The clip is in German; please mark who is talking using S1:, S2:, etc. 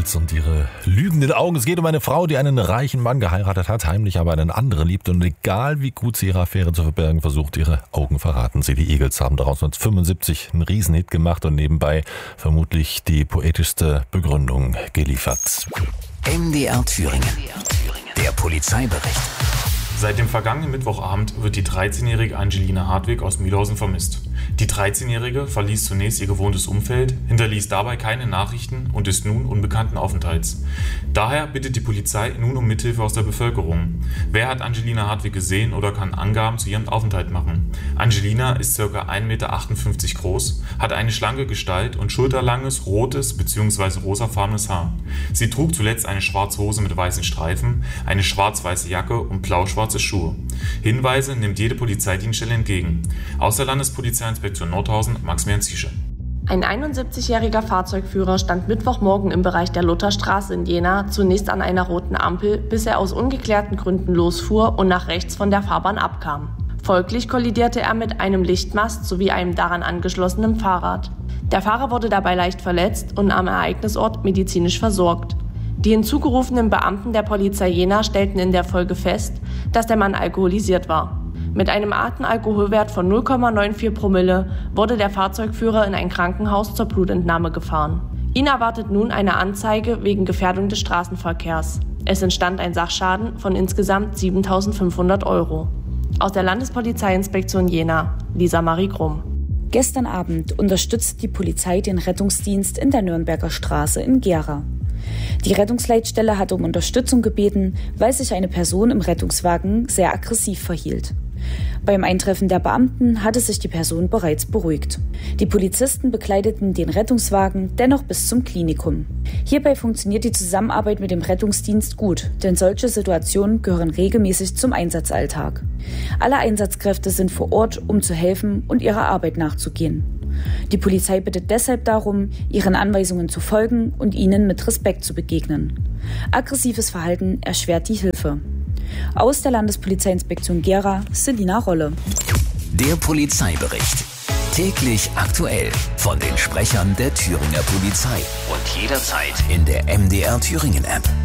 S1: Eagles und ihre lügenden Augen. Es geht um eine Frau, die einen reichen Mann geheiratet hat, heimlich aber einen anderen liebt und egal wie gut sie ihre Affäre zu verbergen versucht, ihre Augen verraten sie. Die Eagles haben daraus 1975 einen Riesenhit gemacht und nebenbei vermutlich die poetischste Begründung geliefert.
S2: MDR Thüringen. Der Polizeibericht.
S3: Seit dem vergangenen Mittwochabend wird die 13-jährige Angelina Hartwig aus Mühlhausen vermisst. Die 13-jährige verließ zunächst ihr gewohntes Umfeld, hinterließ dabei keine Nachrichten und ist nun unbekannten Aufenthalts. Daher bittet die Polizei nun um Mithilfe aus der Bevölkerung. Wer hat Angelina Hartwig gesehen oder kann Angaben zu ihrem Aufenthalt machen? Angelina ist ca. 1,58 Meter groß, hat eine schlanke Gestalt und schulterlanges, rotes bzw. rosafarbenes Haar. Sie trug zuletzt eine schwarze Hose mit weißen Streifen, eine schwarz-weiße Jacke und blau-schwarze Schuhe. Hinweise nimmt jede Polizeidienststelle entgegen. Aus der Landespolizeiinspektion Nordhausen, Maximilian Ziesche.
S4: Ein 71-jähriger Fahrzeugführer stand Mittwochmorgen im Bereich der Lutherstraße in Jena zunächst an einer roten Ampel, bis er aus ungeklärten Gründen losfuhr und nach rechts von der Fahrbahn abkam. Folglich kollidierte er mit einem Lichtmast sowie einem daran angeschlossenen Fahrrad. Der Fahrer wurde dabei leicht verletzt und am Ereignisort medizinisch versorgt. Die hinzugerufenen Beamten der Polizei Jena stellten in der Folge fest, dass der Mann alkoholisiert war. Mit einem Atemalkoholwert von 0,94 Promille wurde der Fahrzeugführer in ein Krankenhaus zur Blutentnahme gefahren. Ihn erwartet nun eine Anzeige wegen Gefährdung des Straßenverkehrs. Es entstand ein Sachschaden von insgesamt 7.500 €. Aus der Landespolizeiinspektion Jena, Lisa Marie Krumm.
S5: Gestern Abend unterstützte die Polizei den Rettungsdienst in der Nürnberger Straße in Gera. Die Rettungsleitstelle hatte um Unterstützung gebeten, weil sich eine Person im Rettungswagen sehr aggressiv verhielt. Beim Eintreffen der Beamten hatte sich die Person bereits beruhigt. Die Polizisten begleiteten den Rettungswagen dennoch bis zum Klinikum. Hierbei funktioniert die Zusammenarbeit mit dem Rettungsdienst gut, denn solche Situationen gehören regelmäßig zum Einsatzalltag. Alle Einsatzkräfte sind vor Ort, um zu helfen und ihrer Arbeit nachzugehen. Die Polizei bittet deshalb darum, ihren Anweisungen zu folgen und ihnen mit Respekt zu begegnen. Aggressives Verhalten erschwert die Hilfe. Aus der Landespolizeiinspektion Gera, Selina Rolle.
S2: Der Polizeibericht. Täglich aktuell von den Sprechern der Thüringer Polizei und jederzeit in der MDR Thüringen App.